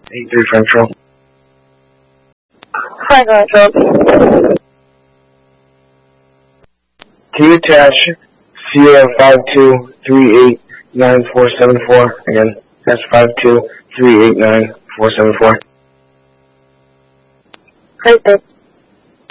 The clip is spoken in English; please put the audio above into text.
83 Central. Hi, Central. Can you attach Sierra 52389474? Again, that's 523899474. Hi, sir.